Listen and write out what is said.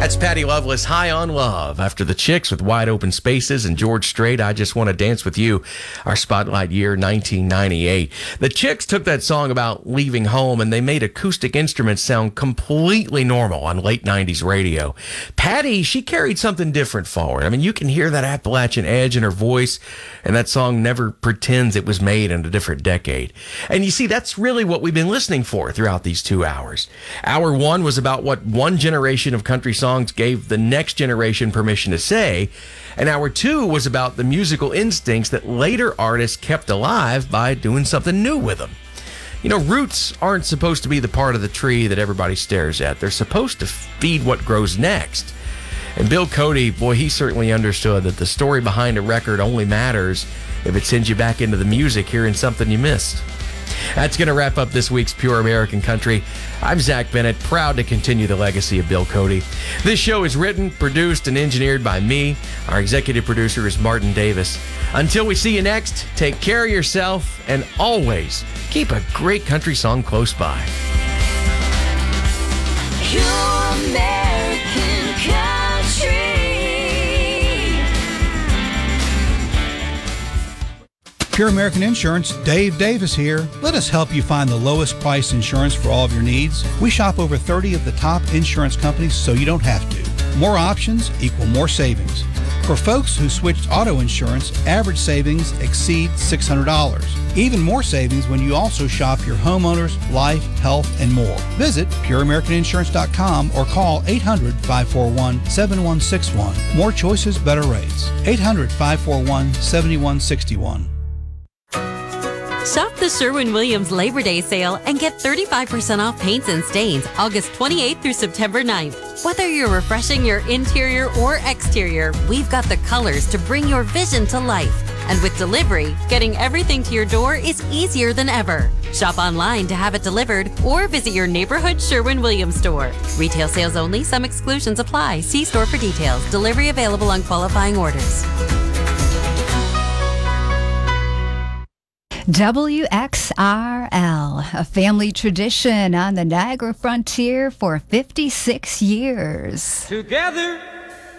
That's Patty Loveless, High on Love. After the Chicks with Wide Open Spaces and George Strait, I Just Want to Dance with You, our spotlight year, 1998. The Chicks took that song about leaving home and they made acoustic instruments sound completely normal on late 90s radio. Patty, she carried something different forward. I mean, you can hear that Appalachian edge in her voice, and that song never pretends it was made in a different decade. And you see, that's really what we've been listening for throughout these 2 hours. Hour one was about what one generation of country songs gave the next generation permission to say, and hour two was about the musical instincts that later artists kept alive by doing something new with them. You know, roots aren't supposed to be the part of the tree that everybody stares at. They're supposed to feed what grows next. And Bill Cody, boy, he certainly understood that the story behind a record only matters if it sends you back into the music hearing something you missed. That's going to wrap up this week's Pure American Country. I'm Zach Bennett, proud to continue the legacy of Bill Cody. This show is written, produced, and engineered by me. Our executive producer is Martin Davis. Until we see you next, take care of yourself and always keep a great country song close by. Pure American Country. Pure American Insurance, Dave Davis here. Let us help you find the lowest price insurance for all of your needs. We shop over 30 of the top insurance companies so you don't have to. More options equal more savings. For folks who switched auto insurance, average savings exceed $600. Even more savings when you also shop your homeowners, life, health, and more. Visit pureamericaninsurance.com or call 800-541-7161. More choices, better rates. 800-541-7161. Shop the Sherwin-Williams Labor Day sale and get 35% off paints and stains August 28th through September 9th. Whether you're refreshing your interior or exterior, we've got the colors to bring your vision to life. And with delivery, getting everything to your door is easier than ever. Shop online to have it delivered or visit your neighborhood Sherwin-Williams store. Retail sales only. Some exclusions apply. See store for details. Delivery available on qualifying orders. WXRL, a family tradition on the Niagara frontier for 56 years. Together